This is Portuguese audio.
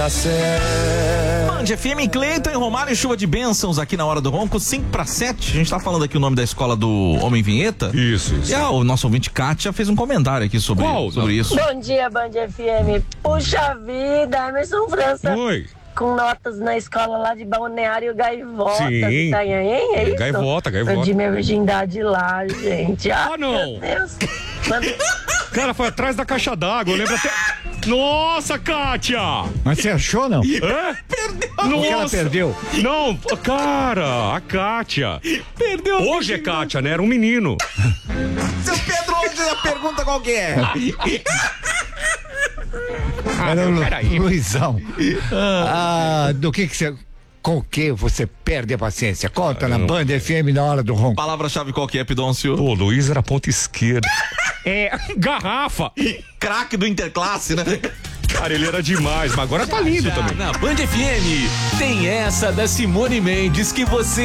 Band FM, Cleiton e Romário, chuva de bênçãos aqui na Hora do Ronco, 5:07. A gente tá falando aqui o nome da escola do Homem Vinheta. Isso. E o nosso ouvinte Kátia fez um comentário aqui sobre isso. Bom dia, Band FM. Puxa vida, Emerson França. Oi. Com notas na escola lá de Balneário Gaivota. Sim. Itanhaém, é isso? Gaivota. Perdi minha virgindade lá, gente. Ah, não. Meu Deus. Cara, foi atrás da caixa d'água, eu lembro até... Nossa, Kátia! Mas você achou, não? Hã? Perdeu. Por que ela perdeu? Não, cara, a Kátia. Perdeu. Hoje é Kátia, né? Era um menino. Seu Pedro, hoje a pergunta qual que é? Era o Luizão. Do que você... Com o que você perde a paciência? Conta na Band FM na Hora do Ronco. Palavra-chave qual que é, Pidôncio? Pô, Luiz era ponta esquerda. Garrafa. Craque do Interclasse, né? Cara, ele era demais, mas agora tá lindo também. Na Band FM tem essa da Simone Mendes que você